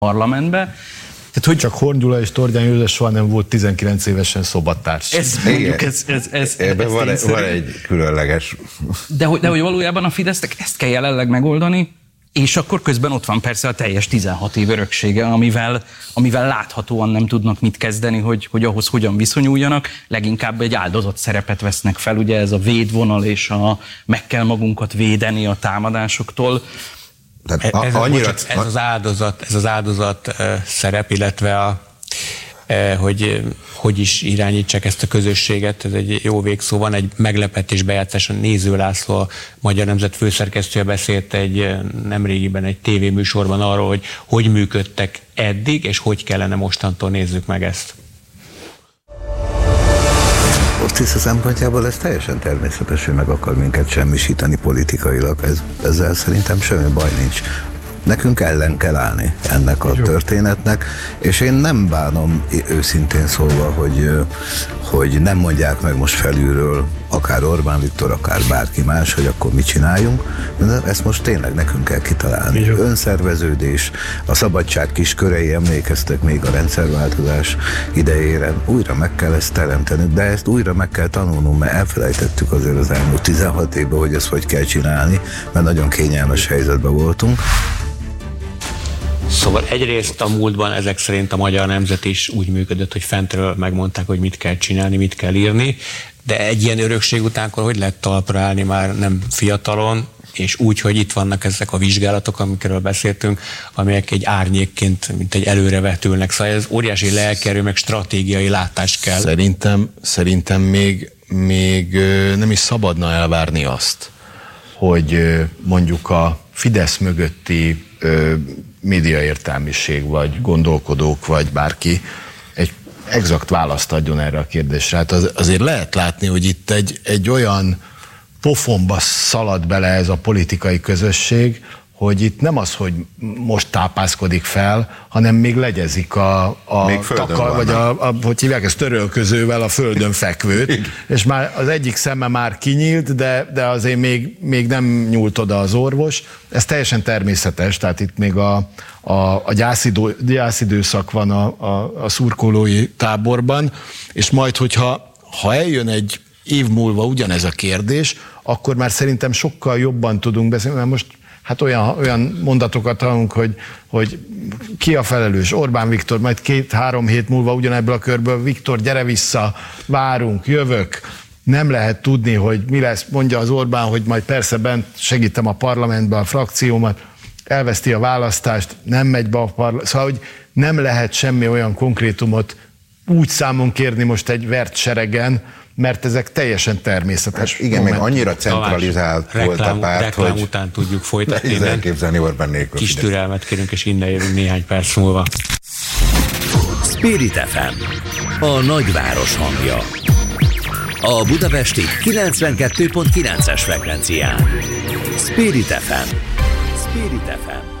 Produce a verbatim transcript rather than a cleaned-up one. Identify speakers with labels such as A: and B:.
A: parlamentbe.
B: Tehát, hogy csak Horn Gyula és Tordján József soha nem volt tizenkilenc évesen szobatárs.
A: Ez, mondjuk, ez, ez, ez,
C: Ebben
A: ez
C: van, egy, van egy különleges...
A: De, de hogy valójában a Fidesznek ezt kell jelenleg megoldani, és akkor közben ott van persze a teljes tizenhat év öröksége, amivel, amivel láthatóan nem tudnak mit kezdeni, hogy, hogy ahhoz hogyan viszonyuljanak. Leginkább egy áldozat szerepet vesznek fel, ugye ez a védvonal és a meg kell magunkat védeni a támadásoktól.
D: Tehát a, ez, annyira, bocsánat, ez az áldozat, ez az áldozat uh, szerep, illetve a, uh, hogy hogy is irányítsák ezt a közösséget, ez egy jó végszó. Van egy meglepetés bejátszás, a Néző László, a Magyar Nemzet főszerkesztője beszélt egy nemrégiben egy tévéműsorban arról, hogy hogy működtek eddig, és hogy kellene mostantól, nézzük meg ezt.
C: Tisza szempontjából ez teljesen természetes, hogy meg akar minket semmisíteni politikailag. Ez, ezzel szerintem semmi baj nincs. Nekünk ellen kell állni ennek a történetnek, és én nem bánom őszintén szólva, hogy, hogy nem mondják meg most felülről, akár Orbán Viktor, akár bárki más, hogy akkor mit csináljunk, de ezt most tényleg nekünk kell kitalálni. Önszerveződés, a szabadság kis körei, emlékeztek még a rendszerváltozás idejére, újra meg kell ezt teremteni, de ezt újra meg kell tanulnunk, mert elfelejtettük azért az elmúlt tizenhat évben, hogy ezt hogy kell csinálni, mert nagyon kényelmes helyzetben voltunk.
D: Szóval egyrészt a múltban ezek szerint a Magyar Nemzet is úgy működött, hogy fentről megmondták, hogy mit kell csinálni, mit kell írni, de egy ilyen örökség utánkor hogy lehet talpra állni már nem fiatalon, és úgy, hogy itt vannak ezek a vizsgálatok, amikről beszéltünk, amelyek egy árnyékként, mint egy előrevetülnek. Szóval ez óriási lelkerő, meg stratégiai látás kell.
B: Szerintem, szerintem még, még nem is szabadna elvárni azt, hogy mondjuk a Fidesz mögötti médiaértelmiség, vagy gondolkodók, vagy bárki egy exakt választ adjon erre a kérdésre. Hát az, azért lehet látni, hogy itt egy, egy olyan pofonba szalad bele ez a politikai közösség, hogy itt nem az, hogy most tápászkodik fel, hanem még legyezik a, a takar, vagy a, a, hogy hívják ezt, törölközővel a földön fekvőt, és már az egyik szeme már kinyílt, de, de azért még, még nem nyúlt oda az orvos. Ez teljesen természetes, tehát itt még a, a, a gyászidő, gyászidőszak van a, a, a szurkolói táborban, és majd, hogyha ha eljön egy év múlva ugyanez a kérdés, akkor már szerintem sokkal jobban tudunk beszélni, mert most hát olyan, olyan mondatokat hallunk, hogy, hogy ki a felelős, Orbán Viktor, majd két-három hét múlva ugyanebből a körből, Viktor, gyere vissza, várunk, jövök. Nem lehet tudni, hogy mi lesz, mondja az Orbán, hogy majd persze bent segítem a parlamentbe a frakciómat, elveszti a választást, nem megy be a parlament. Szóval, hogy nem lehet semmi olyan konkrétumot úgy számon kérni most egy vert seregen, mert ezek teljesen természetes.
C: Hát igen, meg annyira centralizált Tamás, volt reklám, a párt,
D: reklám
C: hogy
D: után tudjuk folytatni.
C: Nehéz elképzelni Orbán nélkül.
D: Kis türelmet kérünk, és innen jövünk néhány perc múlva.
E: Spirit ef em, a nagyváros hangja. A budapesti kilencvenkettő pont kilences frekvencián. Spirit ef em. Spirit ef em.